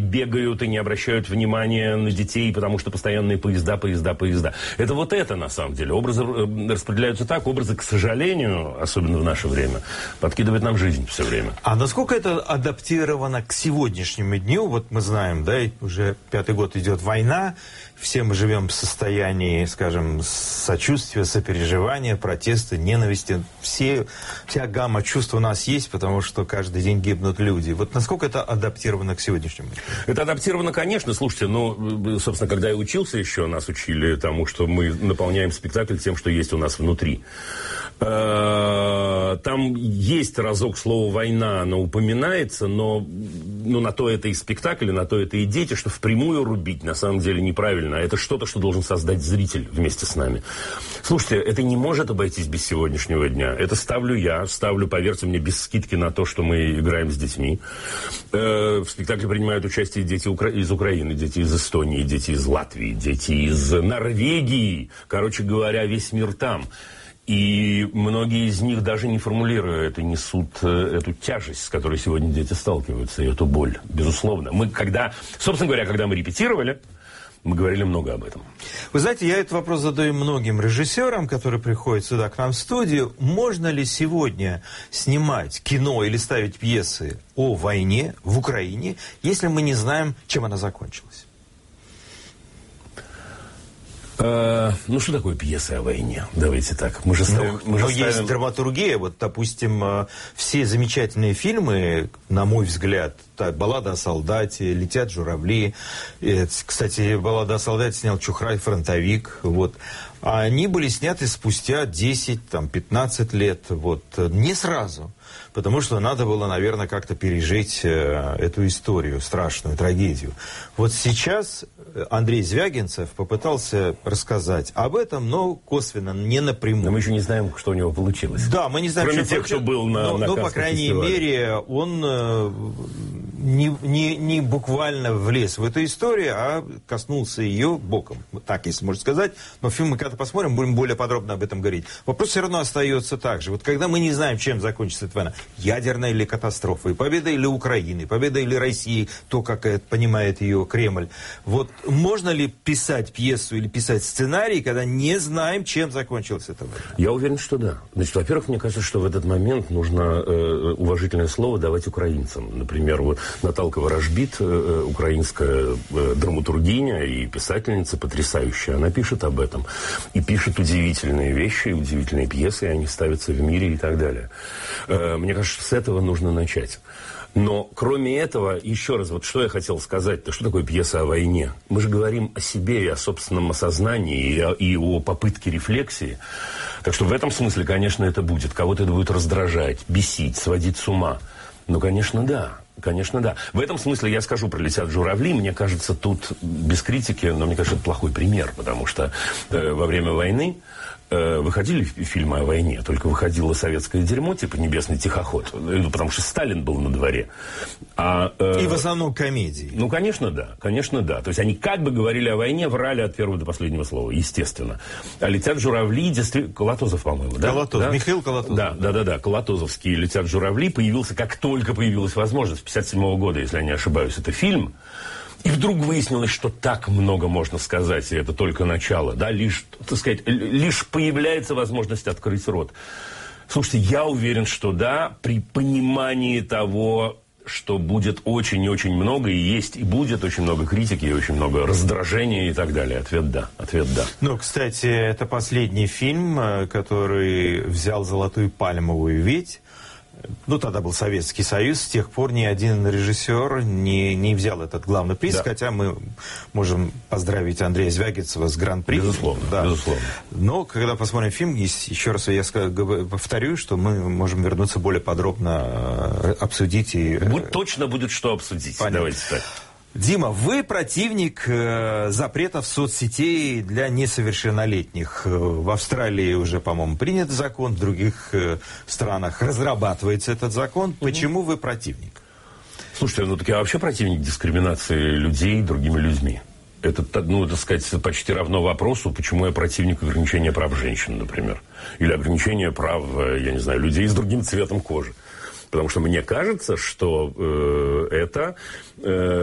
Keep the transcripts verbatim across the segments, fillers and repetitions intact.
бегают и не обращают внимания на детей, потому что постоянные поезда, поезда, поезда. Это вот это, на самом деле. Образы распределяются так, образы, к сожалению, особенно в наше время, подкидывают нам жизнь все время. А насколько это адаптировано к сегодняшнему дню? Вот мы знаем, да, уже пятый год идет война, все мы живем в состоянии, скажем, сочувствия, сопереживания, протеста, ненависти. Все, вся гамма чувств у нас есть, потому что каждый день гибнут люди. Вот насколько это адаптировано к сегодняшнему дню? Это адаптировано, конечно. Слушайте, ну, собственно, когда я учился еще, нас учили тому, что мы наполняем спектакль тем, что есть у нас внутри. Там есть разок слово «война», оно упоминается, но ну, на то это и спектакль, на то это и дети, что впрямую рубить на самом деле неправильно. Это что-то, что должен создать зритель вместе с нами. Слушайте, это не может обойтись без сегодняшнего дня. Это ставлю я, ставлю, поверьте мне, без скидки на то, что мы играем с детьми. В спектакле принимают участие дети из Украины, дети из Эстонии, дети из Латвии, дети из Норвегии. Короче говоря, весь мир там. И многие из них, даже не формулируя это, несут эту тяжесть, с которой сегодня дети сталкиваются, и эту боль, безусловно. Мы когда, собственно говоря, когда мы репетировали, мы говорили много об этом. Вы знаете, я этот вопрос задаю многим режиссерам, которые приходят сюда к нам в студию. Можно ли сегодня снимать кино или ставить пьесы о войне в Украине, если мы не знаем, чем она закончилась? Uh, ну, что такое пьеса о войне? Давайте так. Мы же ставим... Ну, мы же но ставим... есть драматургия. Вот, допустим, все замечательные фильмы, на мой взгляд, так, «Баллада о солдате», «Летят журавли». Кстати, «Баллада о солдате» снял Чухрай, фронтовик. Вот. А они были сняты спустя десять-пятнадцать лет. Вот. Не сразу. Потому что надо было, наверное, как-то пережить э, эту историю, страшную трагедию. Вот сейчас Андрей Звягинцев попытался рассказать об этом, но косвенно, не напрямую. Но мы еще не знаем, что у него получилось. Да, мы не знаем, кроме что тех, кто был на, но, на но по крайней фестивале. мере, он э, не, не, не буквально влез в эту историю, а коснулся ее боком. Так, если можно сказать. Но фильм мы когда посмотрим, будем более подробно об этом говорить. Вопрос все равно остается так же. Вот когда мы не знаем, чем закончится эта война, ядерная или катастрофа, и победа или Украины, победа или России, то, как это понимает ее Кремль. Вот можно ли писать пьесу или писать сценарий, когда не знаем, чем закончилась эта война? Я уверен, что да. Значит, во-первых, мне кажется, что в этот момент нужно э, уважительное слово давать украинцам. Например, вот Наталка Ворожбит, э, украинская э, драматургиня и писательница потрясающая. Она пишет об этом. И пишет удивительные вещи, удивительные пьесы, и они ставятся в мире и так далее. Э, мне кажется, с этого нужно начать. Но, кроме этого, еще раз, вот что я хотел сказать-то, что такое пьеса о войне? Мы же говорим о себе и о собственном осознании, и о, и о попытке рефлексии. Так что в этом смысле, конечно, это будет. Кого-то это будет раздражать, бесить, сводить с ума. Ну, конечно, да. Конечно, да. В этом смысле я скажу про «Летят журавли». Мне кажется, тут без критики, но мне кажется, это плохой пример, потому что э, во время войны э, выходили фильмы о войне, только выходило советское дерьмо, типа «Небесный тихоход», ну, потому что Сталин был на дворе. А, э, И в основном комедии. Ну, конечно, да. Конечно, да. То есть они как бы говорили о войне, врали от первого до последнего слова, естественно. А «Летят журавли» действительно... Колотозов, по-моему, да? Колотозов. Да? Михаил Колотозов. Да, да, да, да. Колотозовский «Летят журавли» появился, как только появилась возможность. пятьдесят седьмого года, если я не ошибаюсь, это фильм. И вдруг выяснилось, что так много можно сказать, и это только начало, да, лишь, так сказать, лишь появляется возможность открыть рот. Слушайте, я уверен, что да, при понимании того, что будет очень и очень много, и есть, и будет очень много критики, и очень много раздражения и так далее. Ответ да, ответ да. Ну, кстати, это последний фильм, который взял «Золотую пальмовую ветвь». Ну, тогда был Советский Союз, с тех пор ни один режиссер не, не взял этот главный приз, да. Хотя мы можем поздравить Андрея Звягинцева с гран-при. Безусловно, да. безусловно. Но, когда посмотрим фильм, еще раз я повторю, что мы можем вернуться более подробно, обсудить и... Будь, точно будет что обсудить. Понятно. Давайте так. Дима, вы противник э, запретов соцсетей для несовершеннолетних. В Австралии уже, по-моему, принят закон, в других э, странах разрабатывается этот закон. Mm-hmm. Почему вы противник? Слушайте, ну так я вообще противник дискриминации людей другими людьми. Это, ну, так сказать, почти равно вопросу, почему я противник ограничения прав женщин, например. Или ограничения прав, я не знаю, людей с другим цветом кожи. Потому что мне кажется, что э, это э,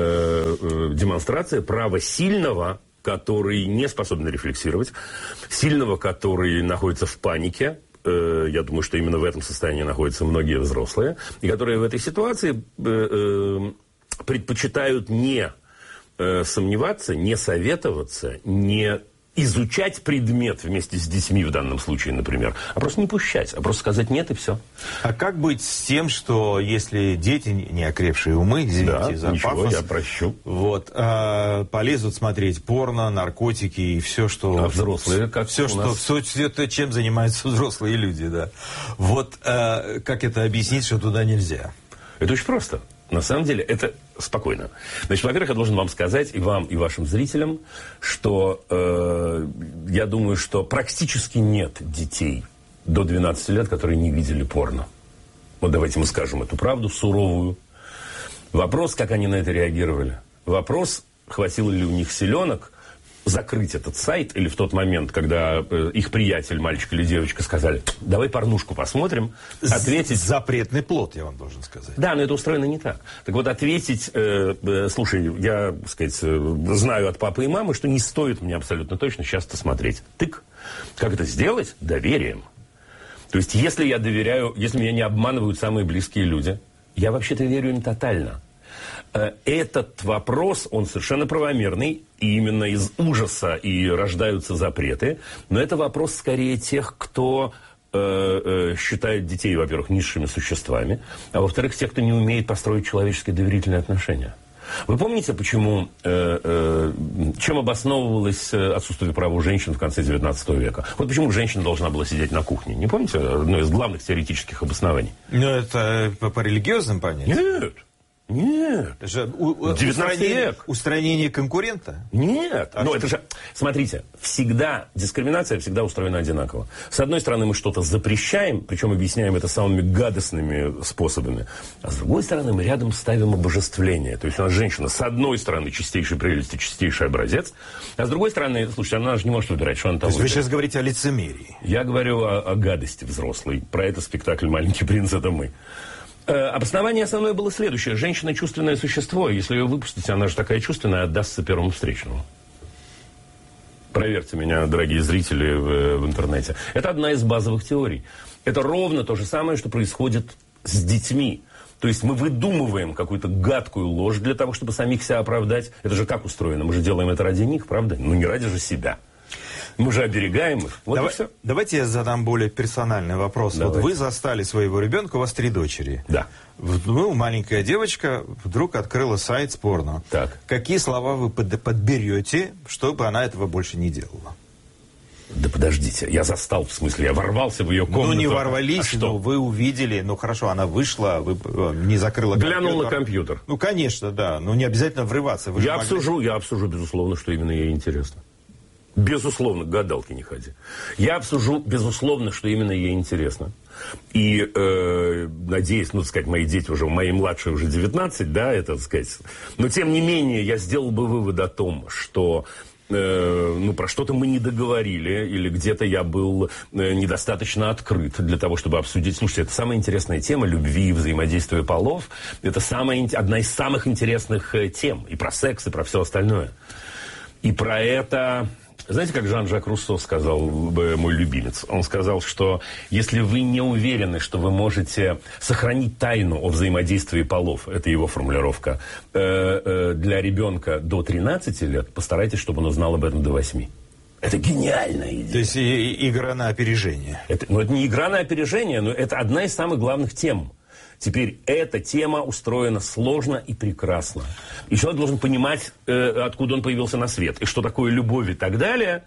э, демонстрация права сильного, который не способен рефлексировать, сильного, который находится в панике. Э, я думаю, что именно в этом состоянии находятся многие взрослые, и которые в этой ситуации э, э, предпочитают не э, сомневаться, не советоваться, не изучать предмет вместе с детьми в данном случае, например, а просто не пущать, а просто сказать нет и все. А как быть с тем, что если дети, не окрепшие умы, извините да, за ничего, пафос, я прощу, вот, а, полезут смотреть порно, наркотики и все, что... А взрослые, как все, что, нас... все, все то, чем занимаются взрослые люди, да. Вот а, как это объяснить, что туда нельзя? Это очень просто. На самом деле, это спокойно. Значит, во-первых, я должен вам сказать, и вам, и вашим зрителям, что э, я думаю, что практически нет детей до двенадцати лет, которые не видели порно. Вот давайте мы скажем эту правду суровую. Вопрос, как они на это реагировали. Вопрос, хватило ли у них силенок закрыть этот сайт, или в тот момент, когда э, их приятель, мальчик или девочка, сказали, давай порнушку посмотрим, ответить... Запретный плод, я вам должен сказать. Да, но это устроено не так. Так вот, ответить, э, э, слушай, я, так сказать, э, знаю от папы и мамы, что не стоит мне абсолютно точно сейчас это смотреть. Тык. Как это сделать? Доверием. То есть, если я доверяю, если меня не обманывают самые близкие люди, я вообще-то верю им тотально. Этот вопрос, он совершенно правомерный, и именно из ужаса и рождаются запреты, но это вопрос скорее тех, кто э, э, считает детей, во-первых, низшими существами, а во-вторых, тех, кто не умеет построить человеческие доверительные отношения. Вы помните, почему, э, э, чем обосновывалось отсутствие права у женщин в конце девятнадцатого века? Вот почему женщина должна была сидеть на кухне. Не помните одно из главных теоретических обоснований? Ну, это по, по религиозным понятиям? Нет. Нет. Это же у, девятнадцатый век. Устранение конкурента? Нет. А Но что? это же, смотрите, всегда, дискриминация всегда устроена одинаково. С одной стороны, мы что-то запрещаем, причем объясняем это самыми гадостными способами. А с другой стороны, мы рядом ставим обожествление. То есть у нас женщина, с одной стороны, чистейшей прелести, чистейший образец, а с другой стороны, слушайте, она же не может выбирать, что она там. То есть вы сейчас говорите о лицемерии? Я говорю о, о гадости взрослой. Про это спектакль «Маленький принц» — это мы. Обоснование основное было следующее. Женщина — чувственное существо. Если ее выпустить, она же такая чувственная, отдастся первому встречному. Проверьте меня, дорогие зрители, в, в интернете. Это одна из базовых теорий. Это ровно то же самое, что происходит с детьми. То есть мы выдумываем какую-то гадкую ложь для того, чтобы самих себя оправдать. Это же как устроено? Мы же делаем это ради них, правда? Ну, не ради же себя. Мы же оберегаем их. Вот Давай, и все. Давайте я задам более персональный вопрос. Давайте. Вот вы застали своего ребенка, у вас три дочери. Да. Ну, маленькая девочка вдруг открыла сайт с порно. Так. Какие слова вы под, подберете, чтобы она этого больше не делала? Да подождите, я застал, в смысле, я ворвался в ее комнату. Ну, не ворвались, а что? но вы увидели, ну, хорошо, она вышла, вы не закрыла компьютер. Глянул на компьютер. Ну, конечно, да, но не обязательно врываться. Вы Я могли... обсужу, я обсужу, безусловно, что именно ей интересно. Безусловно, к гадалке не ходи. Я обсужу, безусловно, что именно ей интересно. И, э, надеюсь, ну, так сказать, мои дети уже, моей младшей уже девятнадцать, да, это, так сказать. Но, тем не менее, я сделал бы вывод о том, что, э, ну, про что-то мы не договорили, или где-то я был э, недостаточно открыт для того, чтобы обсудить. Слушайте, это самая интересная тема любви и взаимодействия полов. Это самая, одна из самых интересных э, тем. И про секс, и про все остальное. И про это... Знаете, как Жан-Жак Руссо сказал, мой любимец? Он сказал, что если вы не уверены, что вы можете сохранить тайну о взаимодействии полов, это его формулировка, э, э, для ребенка до тринадцати лет, постарайтесь, чтобы он узнал об этом до восьми. Это гениальная идея. То есть и, и, игра на опережение. Это, ну, это не игра на опережение, но это одна из самых главных тем. Теперь эта тема устроена сложно и прекрасно. И человек должен понимать, э, откуда он появился на свет. И что такое любовь и так далее.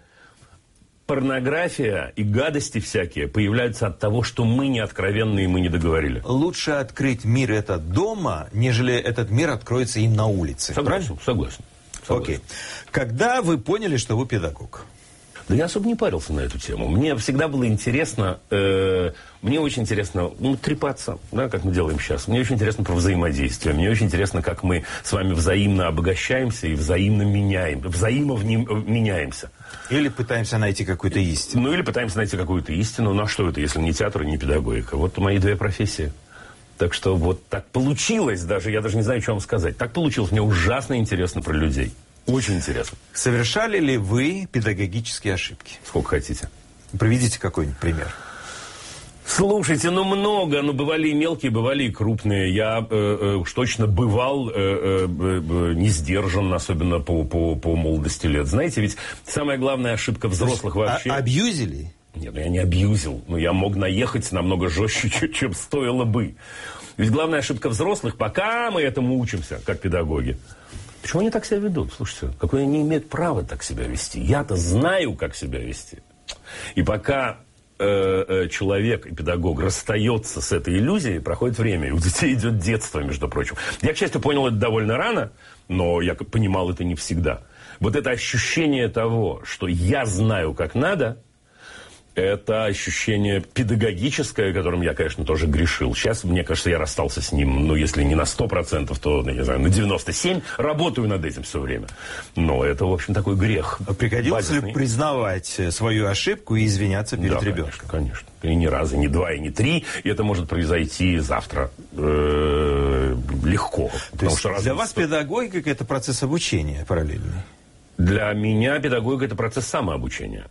Порнография и гадости всякие появляются от того, что мы не откровенные, мы не договорили. Лучше открыть мир этот дома, нежели этот мир откроется им на улице. Согласен, согласен. согласен. Окей. Когда вы поняли, что вы педагог? Да я особо не парился на эту тему. Мне всегда было интересно, э, мне очень интересно, ну, трепаться, да, как мы делаем сейчас. Мне очень интересно про взаимодействие. Мне очень интересно, как мы с вами взаимно обогащаемся и взаимно меняем, взаимоменяемся. Или пытаемся найти какую-то истину. Ну, или пытаемся найти какую-то истину. Ну, а что это, если не театр и не педагогика? Вот мои две профессии. Так что вот так получилось даже, я даже не знаю, что вам сказать. Так получилось, мне ужасно интересно про людей. Очень интересно. Совершали ли вы педагогические ошибки? Сколько хотите. Приведите какой-нибудь пример. Слушайте, ну много, ну бывали и мелкие, бывали и крупные. Я э, э, уж точно бывал э, э, э, не сдержан, особенно по, по, по молодости лет. Знаете, ведь самая главная ошибка взрослых вообще... А, абьюзили? Нет, ну я не абьюзил, но я мог наехать намного жестче, чем стоило бы. Ведь главная ошибка взрослых, пока мы этому учимся, как педагоги. Почему они так себя ведут? Слушайте, какое они имеют право так себя вести? Я-то знаю, как себя вести. И пока... человек и педагог расстается с этой иллюзией, проходит время, и у детей идет детство, между прочим. Я, к счастью, понял это довольно рано, но я понимал это не всегда. Вот это ощущение того, что я знаю, как надо, это ощущение педагогическое, которым я, конечно, тоже грешил. Сейчас, мне кажется, я расстался с ним, ну, если не на сто процентов, то, я не знаю, на девяносто семь процентов. Работаю над этим все время. Но это, в общем, такой грех. Приходилось базисный. Ли признавать свою ошибку и извиняться перед да, ребенком? Конечно, конечно. И ни раза, ни два, и ни три. И это может произойти завтра э-э- легко. То есть что для вас педагогика – это процесс обучения параллельный? Для меня педагогика – это процесс самообучения.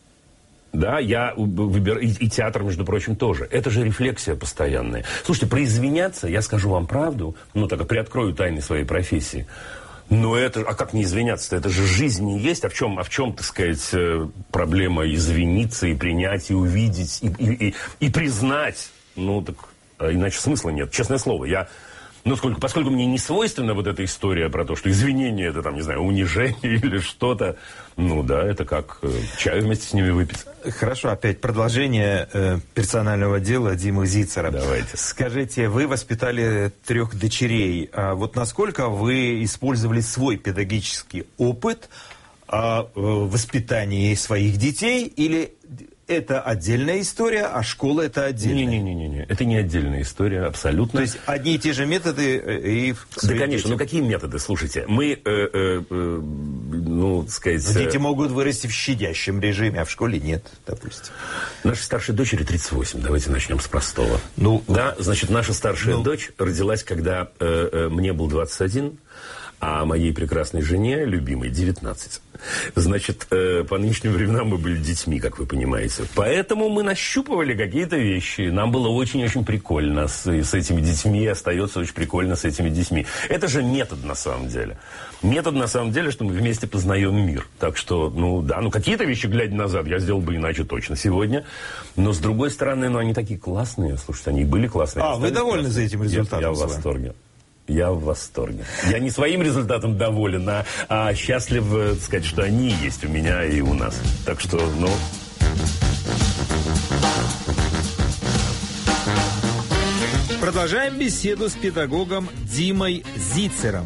Да, я выбираю, и, и театр, между прочим, тоже. Это же рефлексия постоянная. Слушайте, про извиняться, я скажу вам правду, ну, так, приоткрою тайны своей профессии. Но это, а как не извиняться-то? Это же жизнь не есть. А в чем, а в чем, так сказать, проблема извиниться и принять, и увидеть, и, и, и, и признать? Ну, так, иначе смысла нет. Честное слово, я... Ну, сколько, поскольку мне не свойственна вот эта история про то, что извинение это, там, не знаю, унижение или что-то, ну да, это как э, чаю вместе с ними выпить. Хорошо, опять продолжение э, персонального дела Димы Зицера. Давайте. Скажите, вы воспитали трех дочерей. А вот насколько вы использовали свой педагогический опыт о э, воспитании своих детей, или... Это отдельная история, а школа это отдельная? Не-не-не, это не отдельная история, абсолютно. То есть одни и те же методы и... Да, конечно, детям. Ну какие методы? Слушайте, мы, э, э, э, ну, сказать... Дети могут вырасти в щадящем режиме, а в школе нет, допустим. Нашей старшей дочери тридцать восемь, давайте начнем с простого. Ну, да, значит, наша старшая ну, дочь родилась, когда э, э, мне был двадцать один, а моей прекрасной жене, любимой, девятнадцать. Значит, э, по нынешним временам мы были детьми, как вы понимаете. Поэтому мы нащупывали какие-то вещи. Нам было очень-очень прикольно с, с этими детьми, остается очень прикольно с этими детьми. Это же метод на самом деле. Метод на самом деле, что мы вместе познаем мир. Так что, ну да, ну какие-то вещи, глядя назад, я сделал бы иначе точно сегодня. Но с другой стороны, ну они такие классные. Слушайте, они были классные. А, вы довольны за этим результатом? Я, я в восторге. Я в восторге. Я не своим результатом доволен, а, а счастлив, так сказать, что они есть у меня и у нас. Так что, ну... Продолжаем беседу с педагогом Димой Зицером.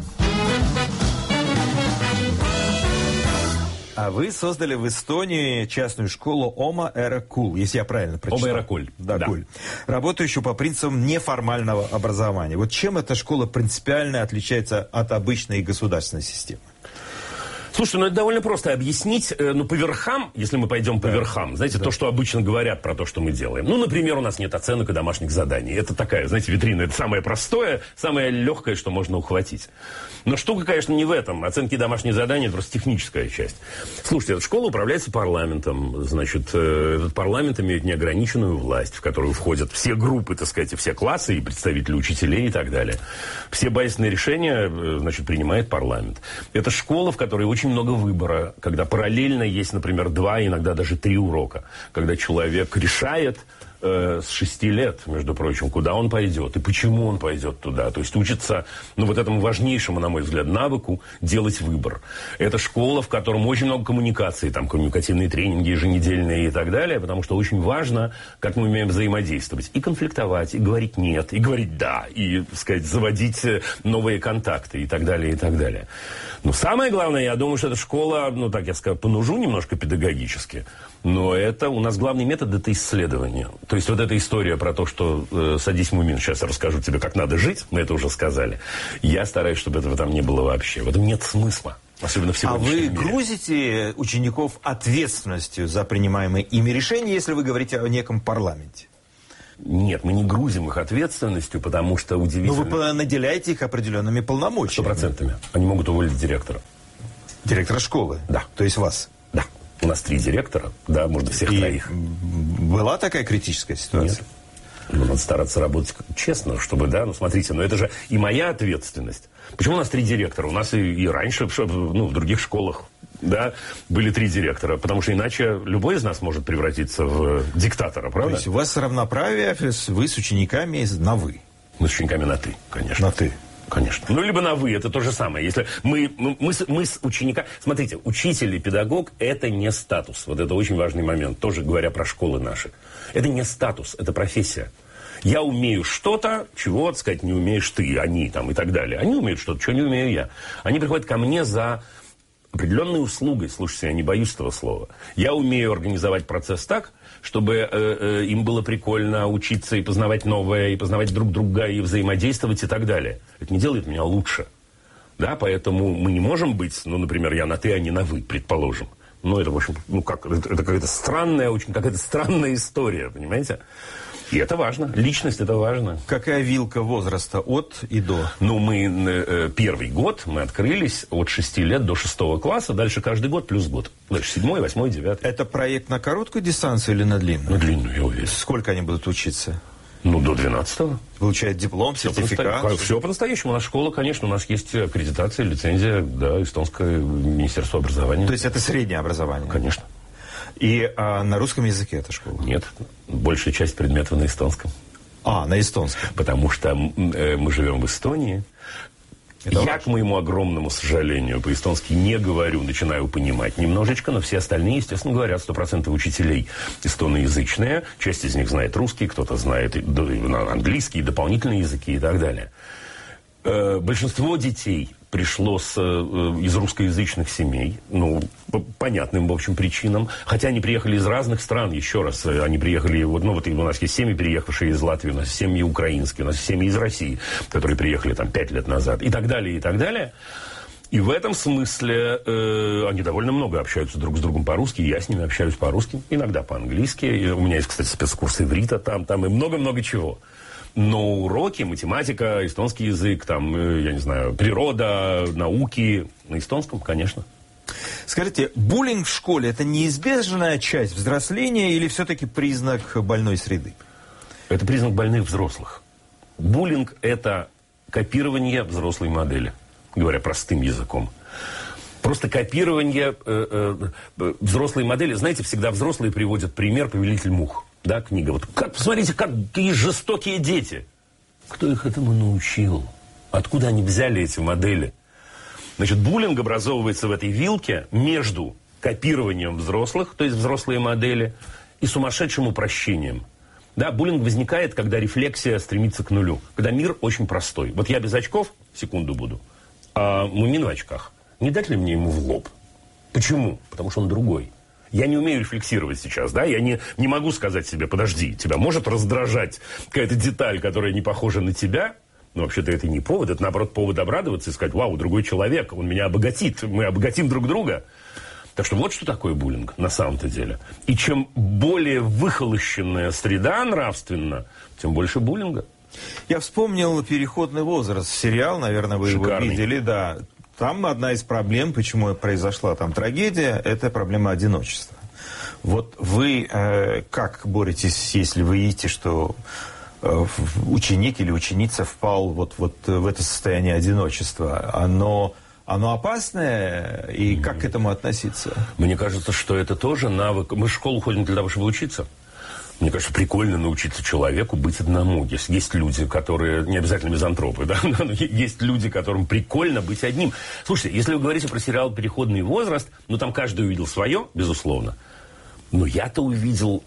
А вы создали в Эстонии частную школу Oma Era Kool, если я правильно прочитал. Oma Era Kool. Да, да. Kool. Работающую по принципам неформального образования. Вот чем эта школа принципиально отличается от обычной государственной системы? Слушайте, ну это довольно просто объяснить, э, ну, по верхам, если мы пойдем по да. верхам, знаете, да. то, что обычно говорят про то, что мы делаем. Ну, например, у нас нет оценок и домашних заданий. Это такая, знаете, витрина, это самое простое, самое легкое, что можно ухватить. Но штука, конечно, не в этом. Оценки и домашние задания – это просто техническая часть. Слушайте, эта школа управляется парламентом. Значит, э, этот парламент имеет неограниченную власть, в которую входят все группы, так сказать, и все классы, и представители учителей и так далее. Все базисные решения, э, значит, принимает парламент. Это школа, в которой очень много выбора, когда параллельно есть, например, два, иногда даже три урока. Когда человек решает э, с шести лет, между прочим, куда он пойдет и почему он пойдет туда. То есть учится, ну, вот этому важнейшему, на мой взгляд, навыку делать выбор. Это школа, в котором очень много коммуникаций, там, коммуникативные тренинги еженедельные и так далее, потому что очень важно, как мы умеем взаимодействовать. И конфликтовать, и говорить нет, и говорить да, и, так сказать, заводить новые контакты и так далее, и так далее. Но самое главное, я думаю, что эта школа, ну, так я скажу, понужу немножко педагогически, но это у нас главный метод – это исследование. То есть вот эта история про то, что э, садись, Мумин, сейчас я расскажу тебе, как надо жить, мы это уже сказали. Я стараюсь, чтобы этого там не было вообще. В этом нет смысла. Особенно в сегодняшнем мире. А вы грузите учеников ответственностью за принимаемые ими решения, если вы говорите о неком парламенте? Нет, мы не грузим их ответственностью, потому что удивительно... Но вы наделяете их определенными полномочиями. Сто процентами. Они могут уволить директора. Директора школы? Да. То есть вас? Да. У нас три директора, да, можно всех И троих. Была такая критическая ситуация? Нет. Ну, надо стараться работать честно, чтобы, да, ну, смотрите, но это же и моя ответственность. Почему у нас три директора? У нас и, и раньше, ну, в других школах, да, были три директора, потому что иначе любой из нас может превратиться в диктатора, правда? То есть у вас равноправие, вы с учениками на «вы»? Мы с учениками на «ты», конечно. На «ты». Конечно. Ну, либо на «вы», это то же самое. Если мы, мы, мы, с, мы с ученика... Смотрите, учитель и педагог – это не статус. Вот это очень важный момент, тоже говоря про школы наши. Это не статус, это профессия. Я умею что-то, чего, так сказать, не умеешь ты, они там и так далее. Они умеют что-то, чего не умею я. Они приходят ко мне за определенной услугой. Слушайте, я не боюсь этого слова. Я умею организовать процесс так, чтобы э, э, им было прикольно учиться и познавать новое, и познавать друг друга, и взаимодействовать и так далее. Это не делает меня лучше. Да, поэтому мы не можем быть, ну, например, я на «ты», а не на «вы», предположим. Ну, это, в общем, ну, как, это, это какая-то странная, очень какая-то странная история, понимаете? И это важно. Личность – это важно. Какая вилка возраста от и до? Ну, мы э, первый год мы открылись от шести лет до шестого класса. Дальше каждый год плюс год. Дальше седьмой, восьмой, девятый. Это проект на короткую дистанцию или на длинную? На длинную, я уверен. Сколько они будут учиться? Ну, до двенадцатого. Получают диплом, все сертификат? По все по-настоящему. У нас школа, конечно, у нас есть аккредитация, лицензия, да, эстонское министерство образования. То есть это среднее образование? Конечно. И а, на русском языке эта школа? Нет, большая часть предметов на эстонском. А, на эстонском. Потому что э, мы живем в Эстонии. Это Я, важно. К моему огромному сожалению, по-эстонски не говорю, начинаю понимать немножечко, но все остальные, естественно, говорят. Сто процентов учителей эстоноязычные. Часть из них знает русский, кто-то знает английский, дополнительные языки и так далее. Э, большинство детей пришло с, э, из русскоязычных семей, ну, по понятным, в общем, причинам. Хотя они приехали из разных стран, еще раз. Они приехали, вот, ну, вот у нас есть семьи, переехавшие из Латвии, у нас семьи украинские, у нас семьи из России, которые приехали там пять лет назад, и так далее, и так далее. И в этом смысле э, они довольно много общаются друг с другом по-русски, я с ними общаюсь по-русски, иногда по-английски. И у меня есть, кстати, спецкурс иврита там, там и много-много чего. Но уроки, математика, эстонский язык, там, я не знаю, природа, науки на эстонском, конечно. Скажите, буллинг в школе – это неизбежная часть взросления или все-таки признак больной среды? Это признак больных взрослых. Буллинг – это копирование взрослой модели, говоря простым языком. Просто копирование э, э, взрослой модели. Знаете, всегда взрослые приводят пример «Повелитель мух». Да, книга. Вот как, посмотрите, какие жестокие дети. Кто их этому научил? Откуда они взяли эти модели? Значит, буллинг образовывается в этой вилке между копированием взрослых, то есть взрослые модели, и сумасшедшим упрощением. Да, буллинг возникает, когда рефлексия стремится к нулю. Когда мир очень простой. Вот я без очков, секунду буду, а Мумин в очках. Не дать ли мне ему в лоб? Почему? Потому что он другой. Я не умею рефлексировать сейчас, да, я не, не могу сказать себе, подожди, тебя может раздражать какая-то деталь, которая не похожа на тебя, но вообще-то это не повод, это, наоборот, повод обрадоваться и сказать, вау, другой человек, он меня обогатит, мы обогатим друг друга. Так что вот что такое буллинг на самом-то деле. И чем более выхолощенная среда нравственно, тем больше буллинга. Я вспомнил «Переходный возраст», сериал, наверное, вы Шикарный. Его видели, да. Там одна из проблем, почему произошла там трагедия, это проблема одиночества. Вот вы э, как боретесь, если вы видите, что э, ученик или ученица впал вот, вот в это состояние одиночества? Оно, оно опасное, и как к этому относиться? Мне кажется, что это тоже навык. Мы в школу ходим для того, чтобы учиться. Мне кажется, прикольно научиться человеку быть одному. Есть, есть люди, которые, не обязательно мизантропы, да, но есть люди, которым прикольно быть одним. Слушайте, если вы говорите про сериал «Переходный возраст», ну там каждый увидел свое, безусловно. Но я-то увидел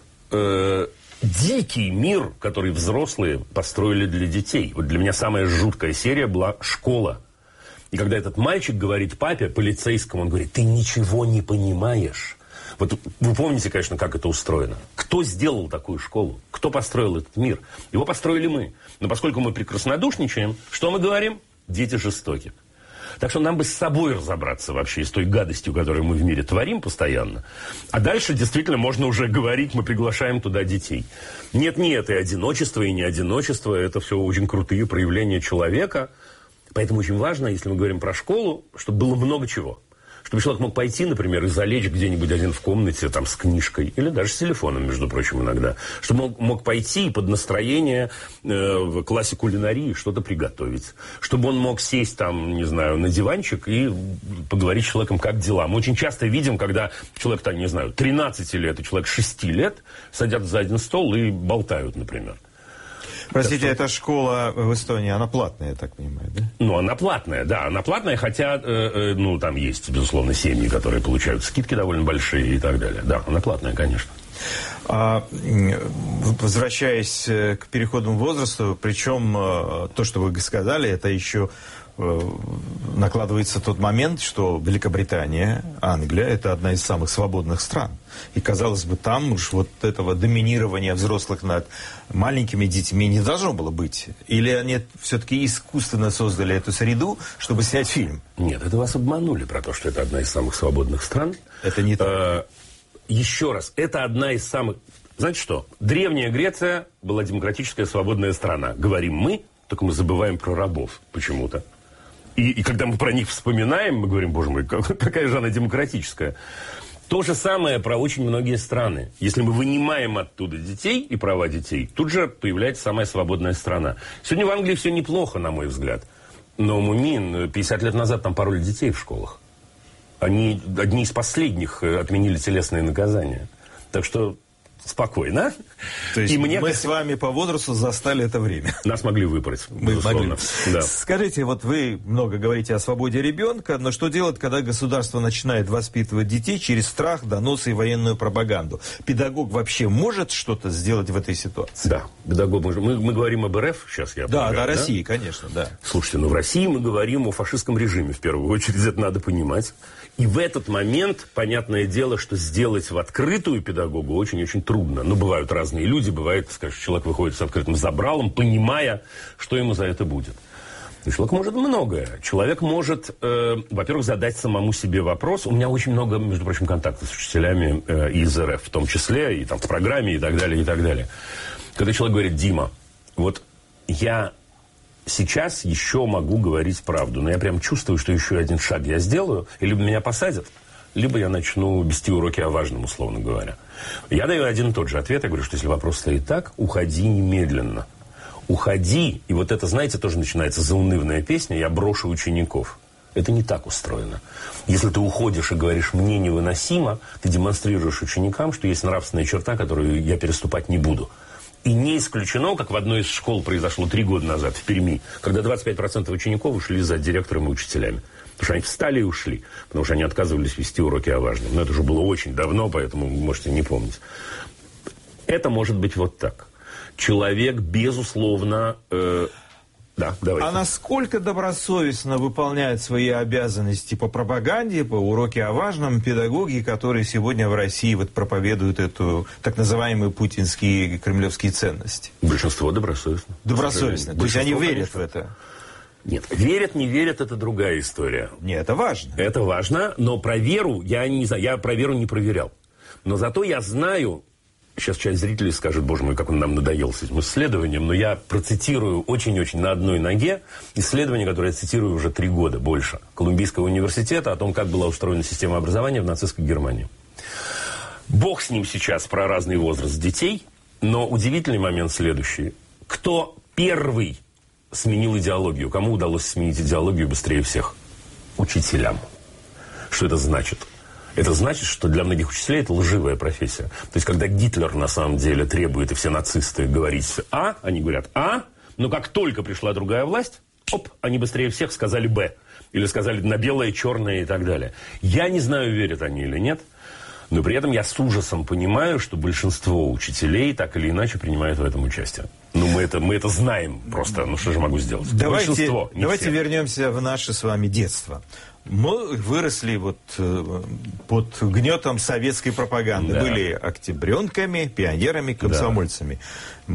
э, дикий мир, который взрослые построили для детей. Вот для меня самая жуткая серия была «Школа». И когда этот мальчик говорит папе, полицейскому, он говорит, ты ничего не понимаешь. Вот вы помните, конечно, как это устроено. Кто сделал такую школу? Кто построил этот мир? Его построили мы. Но поскольку мы прекраснодушничаем, что мы говорим? Дети жестоки. Так что нам бы с собой разобраться вообще с той гадостью, которую мы в мире творим постоянно. А дальше действительно можно уже говорить, мы приглашаем туда детей. Нет-нет, и одиночество, и не одиночество, это все очень крутые проявления человека. Поэтому очень важно, если мы говорим про школу, чтобы было много чего. Чтобы человек мог пойти, например, и залечь где-нибудь один в комнате там, с книжкой, или даже с телефоном, между прочим, иногда. Чтобы он мог пойти и под настроение э, в классе кулинарии что-то приготовить. Чтобы он мог сесть там, не знаю, на диванчик и поговорить с человеком, как дела. Мы очень часто видим, когда человек, там, не знаю, тринадцати лет и человек шести лет садятся за один стол и болтают, например. Простите, что... эта школа в Эстонии, она платная, я так понимаю, да? Ну, она платная, да, она платная, хотя, э, э, ну, там есть, безусловно, семьи, которые получают скидки довольно большие и так далее. Да, она платная, конечно. А, возвращаясь к переходному возрасту, причем то, что вы сказали, это еще накладывается тот момент, что Великобритания, Англия – это одна из самых свободных стран. И, казалось бы, там уж вот этого доминирования взрослых над маленькими детьми не должно было быть. Или они все-таки искусственно создали эту среду, чтобы снять фильм? Нет, это вас обманули про то, что это одна из самых свободных стран. Это не так. А, еще раз, это одна из самых... Знаете что? Древняя Греция была демократическая свободная страна. Говорим мы, только мы забываем про рабов почему-то. И, и когда мы про них вспоминаем, мы говорим, боже мой, какая же она демократическая. То же самое про очень многие страны. Если мы вынимаем оттуда детей и права детей, тут же появляется самая свободная страна. Сегодня в Англии все неплохо, на мой взгляд. Но, Мумин, пятьдесят лет назад там пароли детей в школах. Они одни из последних отменили телесные наказания. Так что... спокойно. То есть и мне... мы с вами по возрасту застали это время. Нас могли выпороть, мы могли. Да. Скажите, вот вы много говорите о свободе ребенка, но что делать, когда государство начинает воспитывать детей через страх, доносы и военную пропаганду? Педагог вообще может что-то сделать в этой ситуации? Да, педагог может. Мы, мы говорим об эр эф сейчас, я Да, полагаю, да, да? России, конечно, да. Слушайте, ну в России мы говорим о фашистском режиме, в первую очередь, это надо понимать. И в этот момент, понятное дело, что сделать в открытую педагогу очень-очень трудно. Но бывают разные люди, бывает, скажем, человек выходит с открытым забралом, понимая, что ему за это будет. И человек может многое. Человек может, э, во-первых, задать самому себе вопрос. У меня очень много, между прочим, контактов с учителями э, из эр эф, в том числе, и там в программе, и так далее, и так далее. Когда человек говорит: Дима, вот я... сейчас еще могу говорить правду, но я прям чувствую, что еще один шаг я сделаю, и либо меня посадят, либо я начну вести уроки о важном, условно говоря. Я даю один и тот же ответ, я говорю, что если вопрос стоит так, уходи немедленно. Уходи, и вот это, знаете, тоже начинается заунывная песня «Я брошу учеников». Это не так устроено. Если ты уходишь и говоришь «мне невыносимо», ты демонстрируешь ученикам, что есть нравственная черта, которую я переступать не буду. И не исключено, как в одной из школ произошло три года назад в Перми, когда двадцать пять процентов учеников ушли за директором и учителями. Потому что они встали и ушли, потому что они отказывались вести уроки о важном. Но это уже было очень давно, поэтому вы можете не помнить. Это может быть вот так. Человек, безусловно... Э, да, давайте. А насколько добросовестно выполняют свои обязанности по пропаганде, по уроке о важном педагоги, которые сегодня в России вот проповедуют эту так называемые путинские кремлевские ценности? Большинство добросовестно. Добросовестно. То есть они верят конечно. в это? Нет, верят, не верят, это другая история. Нет, это важно. Это важно, но про веру я не знаю, я про веру не проверял. Но зато я знаю... Сейчас часть зрителей скажет: боже мой, как он нам надоел с этим исследованием. Но я процитирую очень-очень на одной ноге исследование, которое я цитирую уже три года, больше. Колумбийского университета, о том, как была устроена система образования в нацистской Германии. Бог с ним сейчас про разный возраст детей, но удивительный момент следующий. Кто первый сменил идеологию? Кому удалось сменить идеологию быстрее всех? Учителям. Что это значит? Это значит, что для многих учителей это лживая профессия. То есть, когда Гитлер на самом деле требует, и все нацисты говорить «А», они говорят «А», но как только пришла другая власть, оп, они быстрее всех сказали «Б». Или сказали на белое, черное и так далее. Я не знаю, верят они или нет, но при этом я с ужасом понимаю, что большинство учителей так или иначе принимают в этом участие. Ну, мы это, мы это знаем просто, ну что же могу сделать? Давайте, большинство, давайте все. вернемся в наше с вами детство. Мы выросли вот э, под гнетом советской пропаганды. Да. Были октябренками, пионерами, комсомольцами. Да. Вот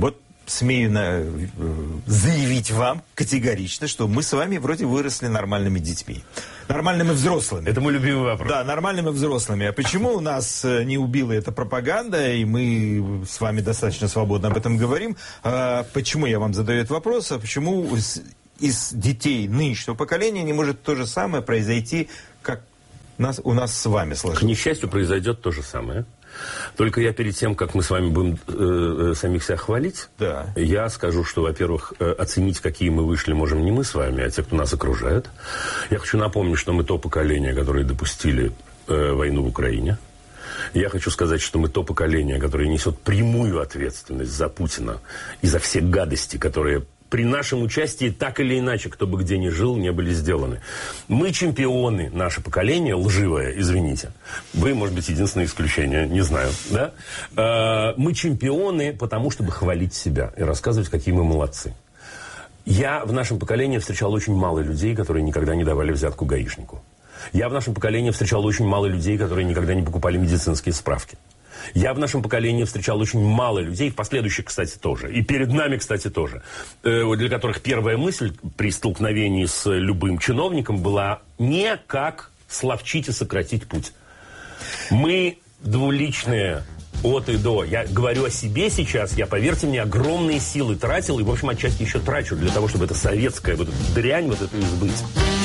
смею на, заявить вам категорично, что мы с вами вроде выросли нормальными детьми. Нормальными взрослыми. Это мой любимый вопрос. Да, нормальными взрослыми. А почему у нас не убила эта пропаганда, и мы с вами достаточно свободно об этом говорим? А почему я вам задаю этот вопрос? А почему из, из детей нынешнего поколения не может то же самое произойти, как нас, у нас с вами сложилось? К несчастью, произойдет то же самое. Только я перед тем, как мы с вами будем э, э, самих себя хвалить, да. я скажу, что, во-первых, э, оценить, какие мы вышли, можем не мы с вами, а те, кто нас окружает. Я хочу напомнить, что мы то поколение, которое допустили э, войну в Украине. Я хочу сказать, что мы то поколение, которое несет прямую ответственность за Путина и за все гадости, которые при нашем участии так или иначе, кто бы где ни жил, не были сделаны. Мы чемпионы, наше поколение, лживое, извините. Вы, может быть, единственное исключение, не знаю. Да? Э, мы чемпионы, потому чтобы хвалить себя и рассказывать, какие мы молодцы. Я в нашем поколении встречал очень мало людей, которые никогда не давали взятку гаишнику. Я в нашем поколении встречал очень мало людей, которые никогда не покупали медицинские справки. Я в нашем поколении встречал очень мало людей, в последующих, кстати, тоже. И перед нами, кстати, тоже. Для которых первая мысль при столкновении с любым чиновником была не как словчить и сократить путь. Мы двуличные от и до. Я говорю о себе сейчас, я, поверьте мне, огромные силы тратил, и, в общем, отчасти еще трачу для того, чтобы эта советская вот эта дрянь вот эту избыть.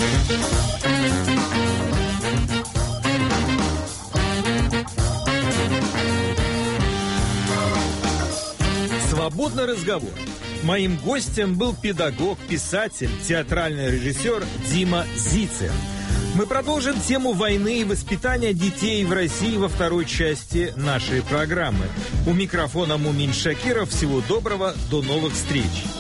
Свободный разговор. Моим гостем был педагог, писатель, театральный режиссер Дима Зицер. Мы продолжим тему войны и воспитания детей в России во второй части нашей программы. У микрофона Мумин Шакиров. Всего доброго, до новых встреч.